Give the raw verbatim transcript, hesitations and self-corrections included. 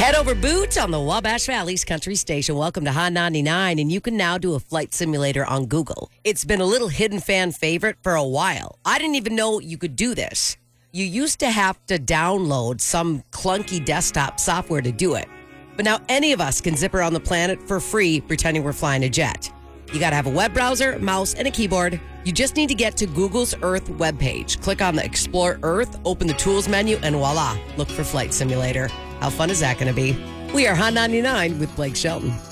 Head over Boots on the Wabash Valley's Country Station. Welcome to Hot ninety-nine, and you can now do a flight simulator on Google. It's been a little hidden fan favorite for a while. I didn't even know you could do this. You used to have to download some clunky desktop software to do it. But now any of us can zip around the planet for free pretending we're flying a jet. You got to have a web browser, mouse, and a keyboard. You just need to get to Google's Earth webpage. Click on the Explore Earth, open the Tools menu, and voila, look for Flight Simulator. How fun is that going to be? We are Hot ninety-nine with Blake Shelton.